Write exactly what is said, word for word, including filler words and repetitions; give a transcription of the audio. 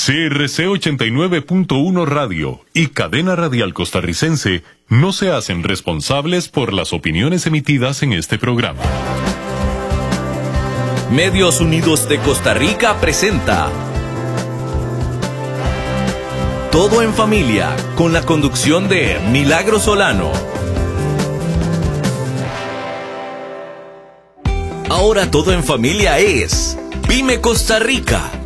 C R C ochenta y nueve punto uno Radio y Cadena Radial Costarricense no se hacen responsables por las opiniones emitidas en este programa. Medios Unidos de Costa Rica presenta Todo en Familia, con la conducción de Milagro Solano. Ahora Todo en Familia es Pyme Costa Rica.